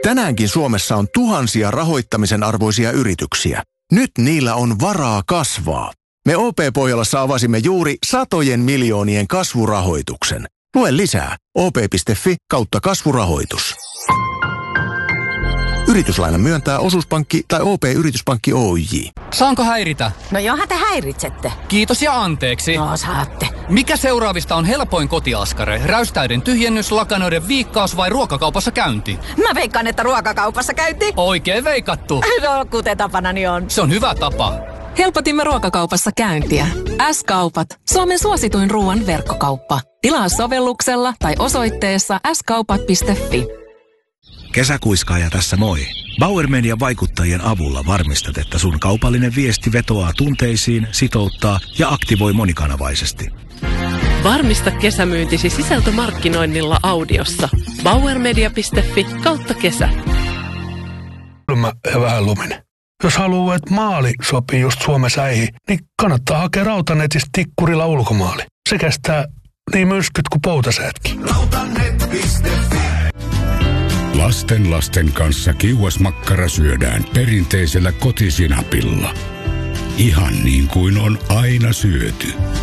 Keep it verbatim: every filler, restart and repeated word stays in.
Tänäänkin Suomessa on tuhansia rahoittamisen arvoisia yrityksiä. Nyt niillä on varaa kasvaa. Me O P-Pohjolassa avasimme juuri satojen miljoonien kasvurahoituksen. Lue lisää op.fi kautta kasvurahoitus. Yrityslaina myöntää osuuspankki tai O P-yrityspankki Oyj. Saanko häiritä? No johan te häiritsette. Kiitos ja anteeksi. No saatte. Mikä seuraavista on helpoin kotiaskare? Räystäiden tyhjennys, lakanoiden viikkaus vai ruokakaupassa käynti? Mä veikkaan, että ruokakaupassa käynti. Oikein veikattu. No kuten tapanani on. Se on hyvä tapa. Helpotimme ruokakaupassa käyntiä. S-kaupat. Suomen suosituin ruoan verkkokauppa. Tilaa sovelluksella tai osoitteessa s kaupat piste fi. Kesäkuiskaaja tässä moi. Bauer Median vaikuttajien avulla varmistat, että sun kaupallinen viesti vetoaa tunteisiin, sitouttaa ja aktivoi monikanavaisesti. Varmista kesämyyntisi sisältömarkkinoinnilla audiossa. bauermedia piste fi kautta kesä. Kylmä ja vähän luminen. Jos haluaa, että maali sopii just Suomen säihin, niin kannattaa hakea Rautanetista tikkurilla ulkomaali. Se kestää niin myrskyt kuin poutasäätkin. Rautanet piste fi. Lasten lasten kanssa kiuasmakkara syödään perinteisellä kotisinapilla. Ihan niin kuin on aina syöty.